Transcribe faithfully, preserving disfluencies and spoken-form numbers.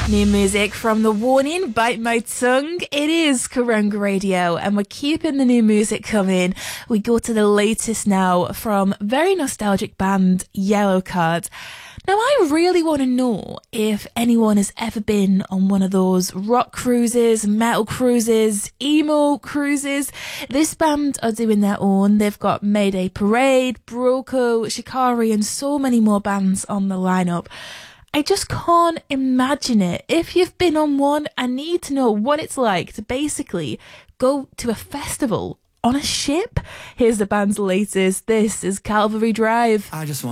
New music from The Warning, Bite My Tongue. It is Karango Radio, and we're keeping the new music coming. We go to the latest now from very nostalgic band Yellowcard. Now, I really want to know if anyone has ever been on one of those rock cruises, metal cruises, emo cruises. This band are doing their own. They've got Mayday Parade, Broco, Shikari, and so many more bands on the lineup. I just can't imagine it. If you've been on one, I need to know what it's like to basically go to a festival on a ship. Here's the band's latest. This is Calvary Drive. I just want